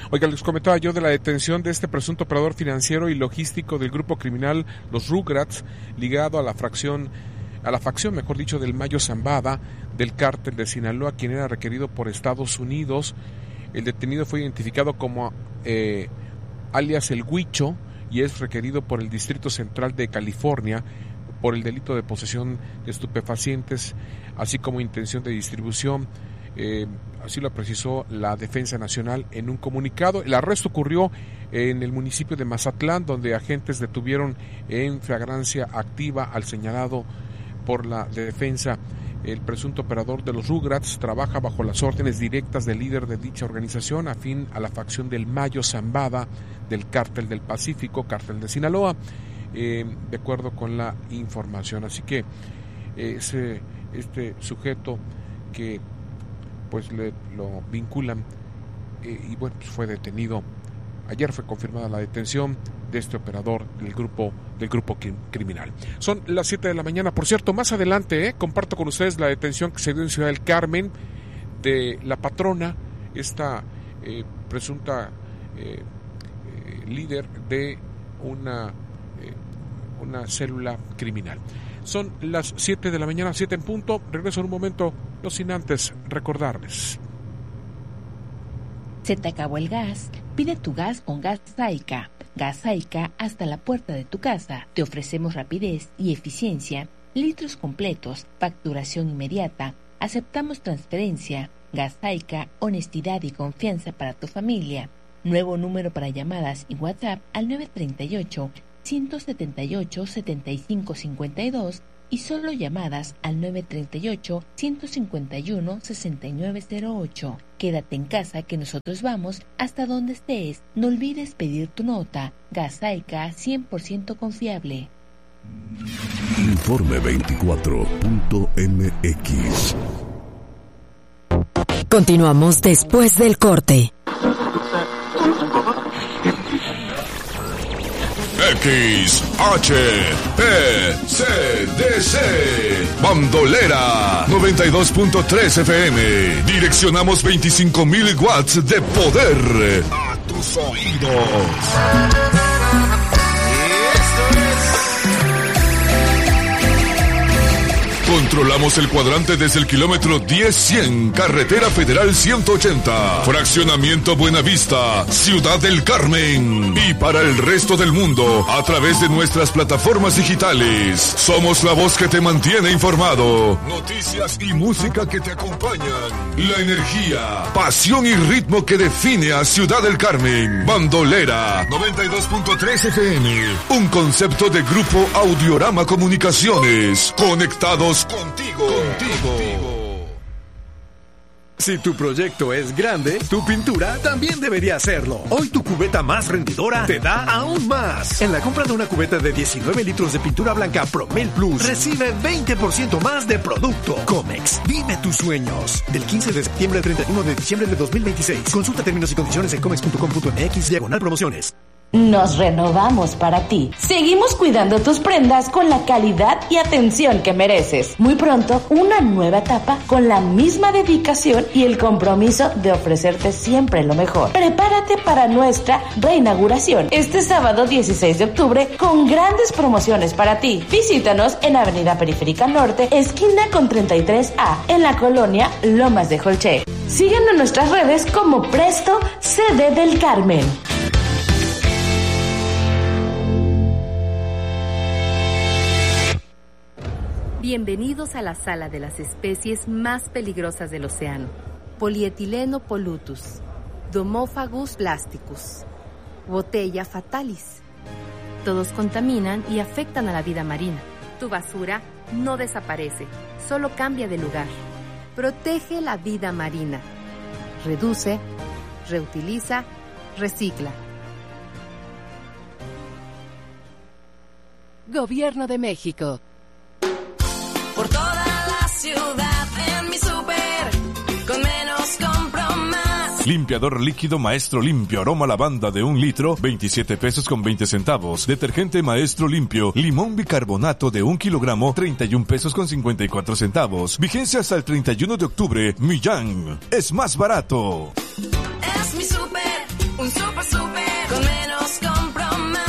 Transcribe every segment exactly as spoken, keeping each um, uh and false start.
Oiga, les comentaba yo de la detención de este presunto operador financiero y logístico del grupo criminal Los Rugrats, ligado a la fracción, a la facción, mejor dicho, del Mayo Zambada, del cártel de Sinaloa, quien era requerido por Estados Unidos. El detenido fue identificado como eh, alias El Huicho y es requerido por el Distrito Central de California por el delito de posesión de estupefacientes, así como intención de distribución. Eh, así lo precisó la Defensa Nacional en un comunicado. El arresto ocurrió en el municipio de Mazatlán, donde agentes detuvieron en flagrancia activa al señalado por la defensa. El presunto operador de los Rugrats trabaja bajo las órdenes directas del líder de dicha organización, afín a la facción del Mayo Zambada del Cártel del Pacífico, Cártel de Sinaloa, eh, de acuerdo con la información. Así que eh, ese, este sujeto que pues le lo vinculan eh, y bueno, pues fue detenido. Ayer fue confirmada la detención de este operador del grupo del grupo criminal. Son las siete de la mañana. Por cierto, más adelante eh, comparto con ustedes la detención que se dio en Ciudad del Carmen de la patrona, esta eh, presunta eh, eh, líder de una eh, una célula criminal. Son las siete de la mañana, siete en punto. Regreso en un momento, no sin antes recordarles. ¿Se te acabó el gas? Pide tu gas con Gas Saica. Gas Saica hasta la puerta de tu casa. Te ofrecemos rapidez y eficiencia, litros completos, facturación inmediata. Aceptamos transferencia. Gas Saica, honestidad y confianza para tu familia. Nuevo número para llamadas y WhatsApp al nueve tres ocho, uno siete ocho, siete cinco cinco dos y solo llamadas al nueve tres ocho, uno cinco uno, seis nueve cero ocho. Quédate en casa que nosotros vamos hasta donde estés. No olvides pedir tu nota. Gas Saica cien por ciento confiable. Informe veinticuatro punto m x. Continuamos después del corte. X H P C D C Bandolera noventa y dos punto tres F M. Direccionamos veinticinco mil watts de poder a tus oídos. Controlamos el cuadrante desde el kilómetro diez cien, Carretera Federal ciento ochenta, Fraccionamiento Buenavista, Ciudad del Carmen. Y para el resto del mundo, a través de nuestras plataformas digitales. Somos la voz que te mantiene informado. Noticias y música que te acompañan. La energía, pasión y ritmo que define a Ciudad del Carmen. Bandolera noventa y dos punto tres F M. Un concepto de Grupo Audiorama Comunicaciones. Conectados contigo, contigo. Si tu proyecto es grande, tu pintura también debería serlo. Hoy tu cubeta más rendidora te da aún más. En la compra de una cubeta de diecinueve litros de pintura blanca Promel Plus, recibe veinte por ciento más de producto. Comex, vive tus sueños. Del quince de septiembre al treinta y uno de diciembre de dos mil veintiséis. Consulta términos y condiciones en comex punto com punto m x diagonal promociones. Nos renovamos para ti. Seguimos cuidando tus prendas con la calidad y atención que mereces. Muy pronto, una nueva etapa con la misma dedicación y el compromiso de ofrecerte siempre lo mejor. Prepárate para nuestra reinauguración este sábado dieciséis de octubre con grandes promociones para ti. Visítanos en Avenida Periférica Norte, esquina con treinta y tres A, en la colonia Lomas de Jolché. Síguenos en nuestras redes como Presto C D del Carmen. Bienvenidos a la sala de las especies más peligrosas del océano. Polietileno pollutus, Domophagus plasticus, Botella fatalis. Todos contaminan y afectan a la vida marina. Tu basura no desaparece, solo cambia de lugar. Protege la vida marina. Reduce, reutiliza, recicla. Gobierno de México. Por toda la ciudad en mi súper, con menos compro más. Limpiador líquido Maestro Limpio, aroma lavanda de un litro, veintisiete pesos con veinte centavos. Detergente Maestro Limpio, limón bicarbonato de un kilogramo, treinta y un pesos con cincuenta y cuatro centavos. Vigencia hasta el treinta y uno de octubre. Millán, es más barato. Es mi súper, Un super, super, con menos compromiso.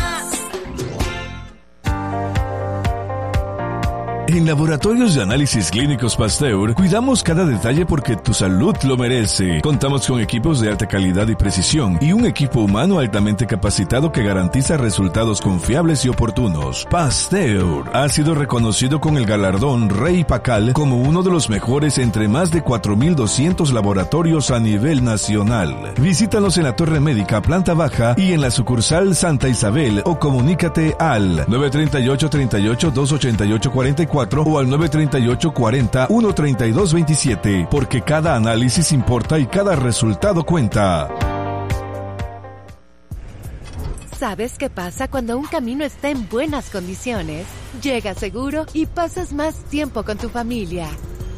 En Laboratorios de Análisis Clínicos Pasteur, cuidamos cada detalle porque tu salud lo merece. Contamos con equipos de alta calidad y precisión y un equipo humano altamente capacitado que garantiza resultados confiables y oportunos. Pasteur ha sido reconocido con el galardón Rey Pacal como uno de los mejores entre más de cuatro mil doscientos laboratorios a nivel nacional. Visítanos en la Torre Médica, planta baja y en la sucursal Santa Isabel o comunícate al nueve tres ocho, tres ocho, dos ocho ocho, cuatro cuatro o al nueve tres ocho, cuatro cero, uno tres dos dos siete, porque cada análisis importa y cada resultado cuenta. ¿Sabes qué pasa cuando un camino está en buenas condiciones? Llegas seguro y pasas más tiempo con tu familia.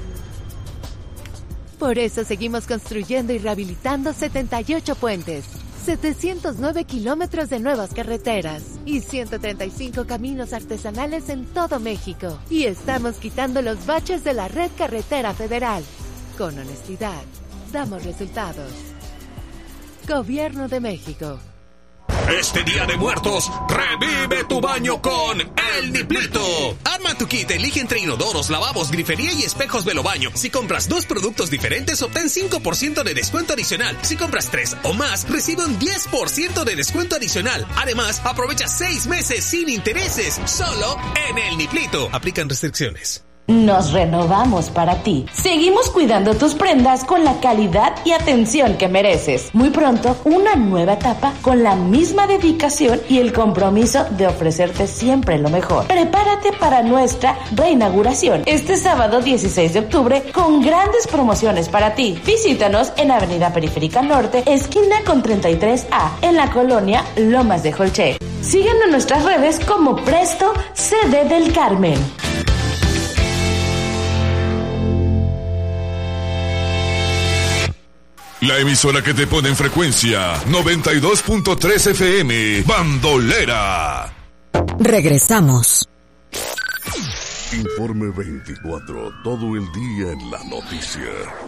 Por eso seguimos construyendo y rehabilitando setenta y ocho puentes, setecientos nueve kilómetros de nuevas carreteras y ciento treinta y cinco caminos artesanales en todo México. Y estamos quitando los baches de la red carretera federal. Con honestidad, damos resultados. Gobierno de México. Este Día de Muertos, revive tu baño con El Niplito. Arma tu kit, elige entre inodoros, lavabos, grifería y espejos Velobaño. Si compras dos productos diferentes, obtén cinco por ciento de descuento adicional. Si compras tres o más, recibe un diez por ciento de descuento adicional. Además, aprovecha seis meses sin intereses, solo en El Niplito. Aplican restricciones. Nos renovamos para ti. Seguimos cuidando tus prendas con la calidad y atención que mereces. Muy pronto, una nueva etapa con la misma dedicación y el compromiso de ofrecerte siempre lo mejor. Prepárate para nuestra reinauguración este sábado dieciséis de octubre con grandes promociones para ti. Visítanos en Avenida Periférica Norte, esquina con treinta y tres A, en la colonia Lomas de Jolché. Síguenos en nuestras redes como Presto C D del Carmen. La emisora que te pone en frecuencia noventa y dos punto tres F M, Bandolera. Regresamos. Informe veinticuatro, todo el día en la noticia.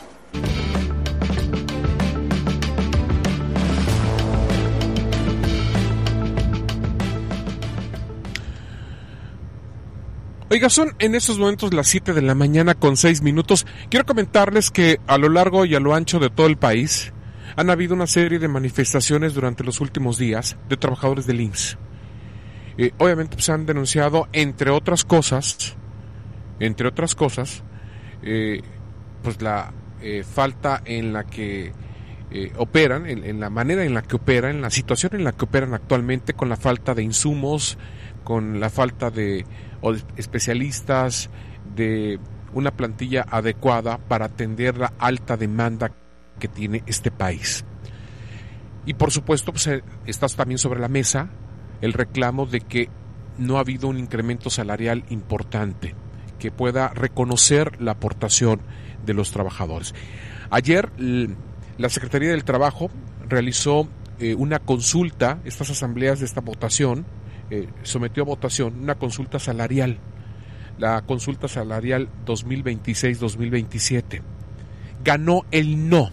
Oiga, son en estos momentos las siete de la mañana con seis minutos. Quiero comentarles que a lo largo y a lo ancho de todo el país han habido una serie de manifestaciones durante los últimos días de trabajadores del I M S S. Eh, obviamente pues, han denunciado, entre otras cosas, entre otras cosas, eh, pues la eh, falta en la que eh, operan, en, en la manera en la que operan, en la situación en la que operan actualmente, con la falta de insumos, con la falta de o especialistas, de una plantilla adecuada para atender la alta demanda que tiene este país. Y por supuesto, pues, está también sobre la mesa el reclamo de que no ha habido un incremento salarial importante que pueda reconocer la aportación de los trabajadores. Ayer la Secretaría del Trabajo realizó eh, una consulta, estas asambleas de esta votación, Eh, sometió a votación una consulta salarial, la consulta salarial dos mil veintiséis dos mil veintisiete. Ganó el no.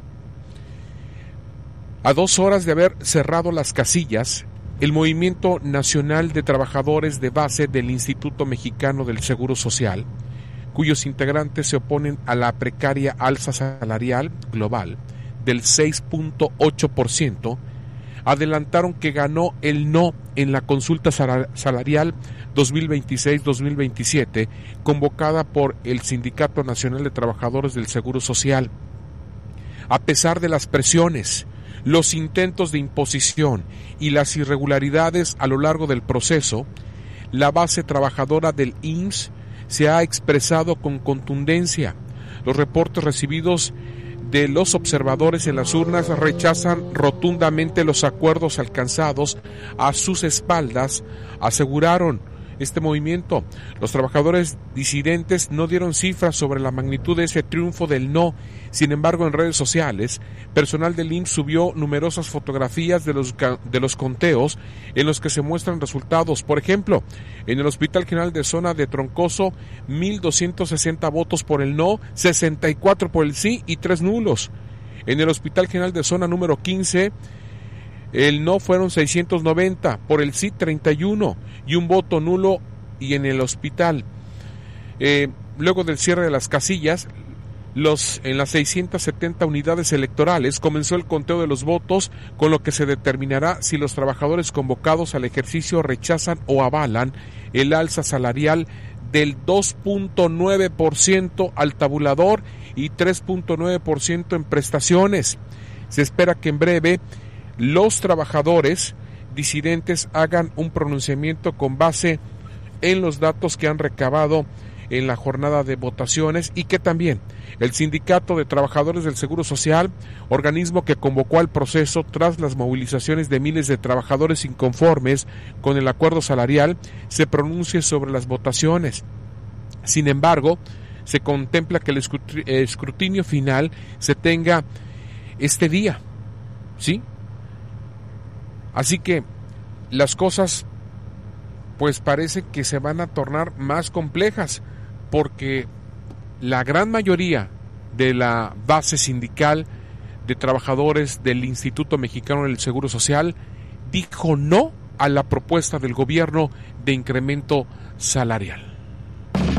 A dos horas de haber cerrado las casillas, el Movimiento Nacional de Trabajadores de Base del Instituto Mexicano del Seguro Social, cuyos integrantes se oponen a la precaria alza salarial global del seis punto ocho por ciento, adelantaron que ganó el no en la consulta salarial dos mil veintiséis dos mil veintisiete convocada por el Sindicato Nacional de Trabajadores del Seguro Social. A pesar de las presiones, los intentos de imposición y las irregularidades a lo largo del proceso, la base trabajadora del I M S S se ha expresado con contundencia. Los reportes recibidos de los observadores en las urnas rechazan rotundamente los acuerdos alcanzados a sus espaldas, aseguraron este movimiento. Los trabajadores disidentes no dieron cifras sobre la magnitud de ese triunfo del no. Sin embargo, en redes sociales, personal del I M S S subió numerosas fotografías de los, de los conteos en los que se muestran resultados. Por ejemplo, en el Hospital General de Zona de Troncoso, mil doscientos sesenta votos por el no, sesenta y cuatro por el sí y tres nulos. En el Hospital General de Zona número quince, El no fueron seiscientos noventa, por el sí treinta y uno y un voto nulo y en el hospital. Eh, luego del cierre de las casillas, los, en las seiscientas setenta unidades electorales comenzó el conteo de los votos, con lo que se determinará si los trabajadores convocados al ejercicio rechazan o avalan el alza salarial del dos punto nueve por ciento al tabulador y tres punto nueve por ciento en prestaciones. Se espera que en breve los trabajadores disidentes hagan un pronunciamiento con base en los datos que han recabado en la jornada de votaciones, y que también el Sindicato de Trabajadores del Seguro Social, organismo que convocó al proceso tras las movilizaciones de miles de trabajadores inconformes con el acuerdo salarial, se pronuncie sobre las votaciones. Sin embargo, se contempla que el escrutinio final se tenga este día, ¿sí? Así que las cosas pues parece que se van a tornar más complejas, porque la gran mayoría de la base sindical de trabajadores del Instituto Mexicano del Seguro Social dijo no a la propuesta del gobierno de incremento salarial.